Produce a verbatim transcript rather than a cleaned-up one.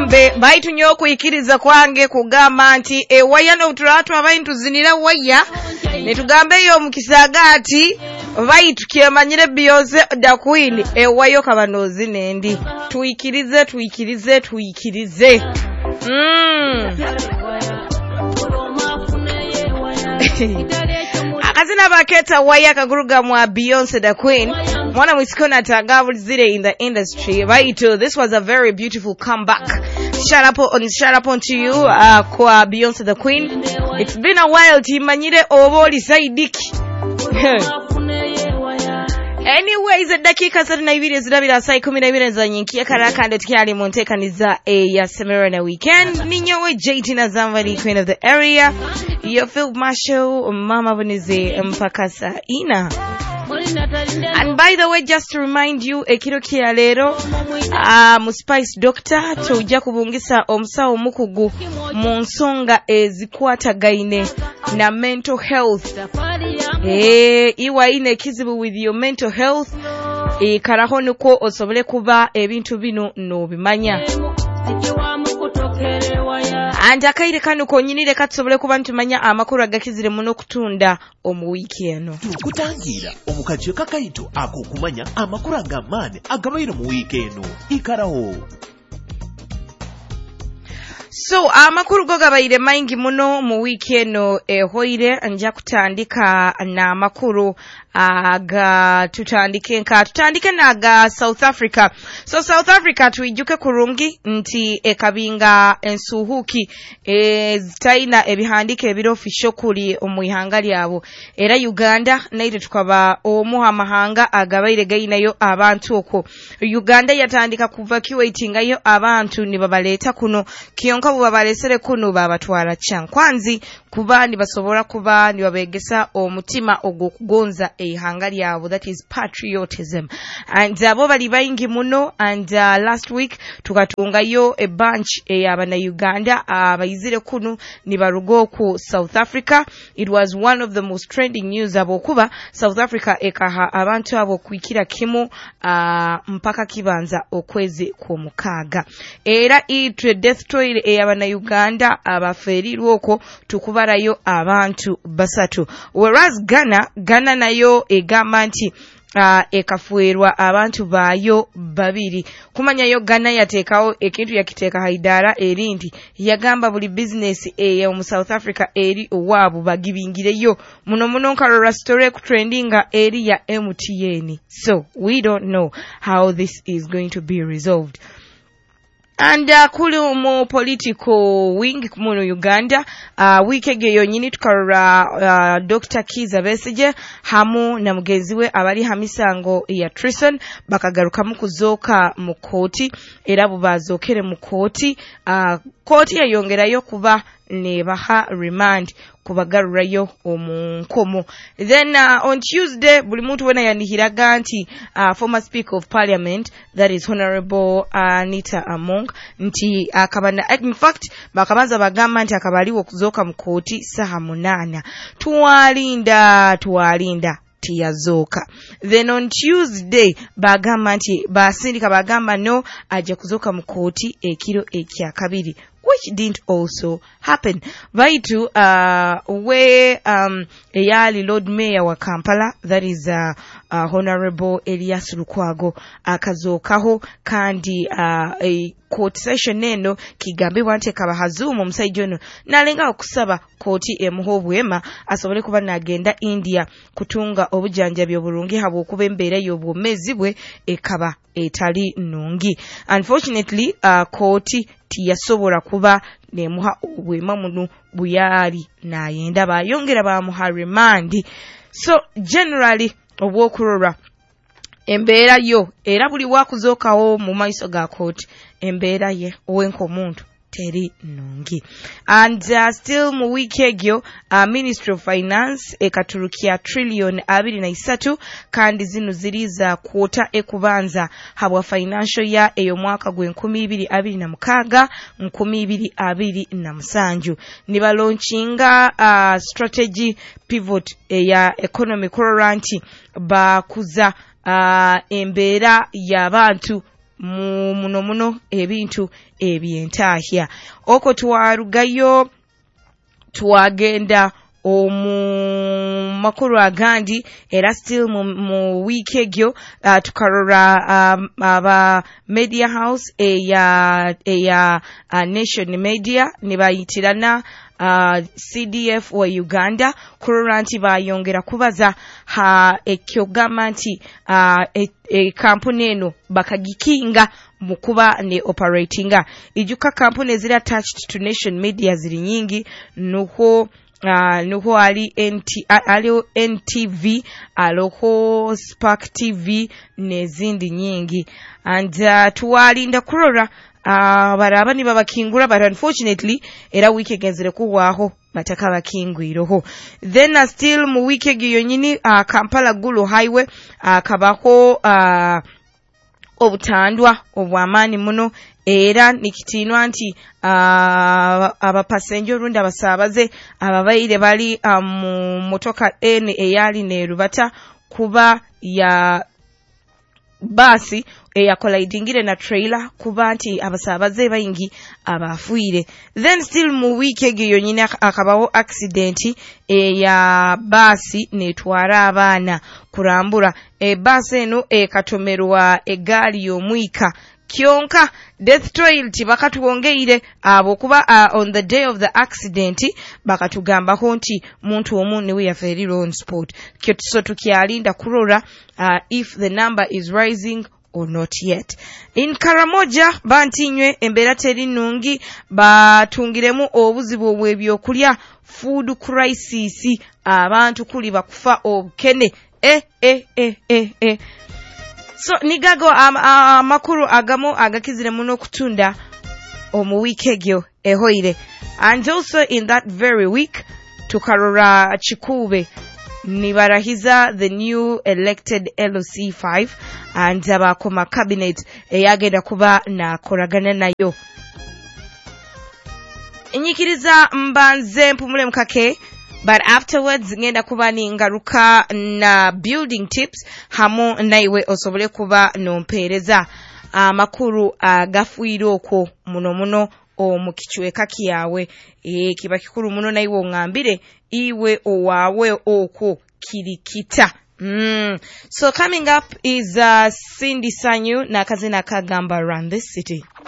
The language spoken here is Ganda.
tugambe baitu nyo kuyikiriza kwange kugamba nti ewaya n'otulatu abaintu zinira waya ne tugambe yo mukisagati baitu kyemanyire Beyonce da Queen ewayo kabanozi nendi tuyikirize tuyikirize tuyikirize mm. Akazina baketa waya kaguruga mwa Beyonce da Queen mwana mwisikona tagavu zile in the industry baitu. This was a very beautiful comeback. Shout up on shout up on to you uh, kwa Beyonce the Queen. It's been a while timanyire oboli saidiki. Anyways, dakika thirty na ibiri zidabira saa kumi na ibiri za nyinkia karaka ndo tukiali montekaniza e ya Semera na weekend. Ninyowe J T na Zamvali, queen of the area. Your field marshal Mama Bonize mpakasa ina. And by the way, just to remind you, ekiro kia lero uh, mu Spice Doctor tujja kubungisa omusawo mukugu mu nsonga ezikwatagaine na mental health. Eh, iwa ine kizibu with your mental health. Eh, karaho nuko osobole kuba ebintu bino no bimanya. Anja kaire kanu konyinire katsobole kuba ntumanya amakuru agakizire muno kutunda omu wiki eno. Kutangira omukajjo kakaito ako kumanya amakuru agamane agabayiro mu wiki eno ikaraho. So amakuru go gabayire maingi muno mu wiki eno ehoire anja kutandika na makuru aga tutandike nka tutandike naga South Africa. So South Africa tuijuke kurungi nti ekabinga ensuhuki ezitaina ebihandike ebiro official kuli omuyihanga lyabo era Uganda naire tukaba omuha mahanga agabayire gainayo abantu oko. Uganda yatandika kuvacuatinga yo abantu ni babaleta kuno kiyonka bubabalesere kuno babatwara kyankwanzi kuba ni basobora kuba ni babegesa omutima ogokugonza ehanga lyabo, that is patriotism. And abo bali bayingi muno and uh, last week tukatunga yo a bunch eyabana Uganda abayizire kuno ni barugo ku South Africa. It was one of the most trending news abo kuba South Africa ekaha abantu abo kwikira kimu uh, mpaka kibanza okwezi ku mukaga era itre death toll eyabana Uganda abaferirwoko tukubarayo abantu basatu, whereas Ghana Ghana nayo egamba nti Uh, ekafuerwa abantu bayo babiri. Kumanya yo Ghana yatekao ekintu yakiteka haidara erindi yagamba buli business e mu South Africa eri owabu bagibingire yo muno muno nkarora story ku trendinga eri ya M T N. So we don't know how this is going to be resolved. And uh, kuli mu political wing kumuno Uganda uh, wikege yonyini tukarora uh, Doctor Kiza Besigye hamu na mugenziwe abali hamisango ya treason bakagaruka mu kuzoka mu koti era bubazokere mu koti uh, koti yayongerayo kuba ne baha remand kubagarurayo omunkomo. Then uh, on Tuesday buli muntu wena yanihiraga nti uh, former speaker of parliament, that is Honorable Anita Among, nti akabana uh, in fact bakabanza bagamba nti akabaliwo kuzoka mu koti saha munana tuwalinda tuwalinda tiyazoka. Then on Tuesday bagamba nti basindika bagamba no aje kuzoka mu koti ekiro ekya kabiri, which didn't also happen. Baitu uh where um eyali Lord Mayor wa Kampala, that is uh, uh Honorable Elias Lukwago akazokaho kandi uh a court session neno kigambe wante kabahazumu musaijono nalenga okusaba koti emuhobwema asobole kuba nagenda India kutunga obujanjabi obulungi habo kuba embeera y'obwomezi bwe ekaba etali nungi. Unfortunately uh koti tiyasobora kuba nemuha obwema munu buyali nayenda bayongera bamuha remand. So generally obwokurora embeera yo era buli wakuzokawo mu maiso ga koti embeera ye owenko muntu teri nungi. And uh, still mu wiki egyo uh, Ministry of Finance ekaturukia trillion abiri na isatu kandi zino ziriza kwota ekubanza habwa financial ya eyo mwaka gwe nkumi ibiri abiri na mukaga nkumi ibiri abiri na musanju ni balonchinga uh, strategy pivot ya economic quarantine bakuza uh, embeera y'abantu mu muno muno ebintu ebyentahya oko twarugayo twagenda omu makuru agandi era still mu, mu week egyo uh, tukarora um, aba media house eya eya uh, Nation Media nibayitirana uh, C D F wa Uganda kurora nti bayongera kubaza ha ekyogama nti uh, e, e kampuni eno bakagikinga mukuba ne operatinga ijuka kampuni zira attached to Nation Media ziri nyingi nuko Uh, nuko ali N T ali N T V aloko Spark T V nezindi nyingi and uh, tuwalinda kurora uh, barabani babakingura but unfortunately era wiki gezere kuwaho bataka bakingwiroho then uh, still mu wiki giyonyini uh, Kampala Gulu Highway uh, kabako uh, obutandwa obwamani muno era nikitinwa nti uh, abapasenjo rundi abasabaze ababaire bali mu um, motoka N eyali ne Rubata kuba ya basi eyakola idingire na trailer kuba nti abasabaze bayingi abafuire then still mu week egiyo nyina akabawo accident eya basi netwara abana kurambura e basi eno ekatomerwa egali yomwika kyonka death trail tibakatuongeire abo kuba uh, on the day of the accident bakatugamba nti muntu omu niwe yaferira on spot kyo so tukyalinda kurora uh, if the number is rising or not yet. In Karamoja bantinywe embera teri nungi batungiremu obuzibu obwebyokulya food crisis abantu kuli bakufa obukene eh eh eh eh eh so nigago um, uh, makuru agamu agakizire muno kutunda omu week egyo ehoire and also in that very week tukarora Chikube nibarahiza the new elected L O C five and abakoma cabinet eyagenda kuba na koragana nayo enyikiriza mbanze mpumule mkake but afterwards ngenda kuba ningaruka na building tips hamo naiwe osobole kuba nompereza amakuru agafuire okwo muno muno omukichweka kiyawe e kiba kikuru muno naiwe ngambire iwe owawe okwo kirikita. Mm. So coming up is uh, Cindy Sanyu na kazina kagamba Run This City.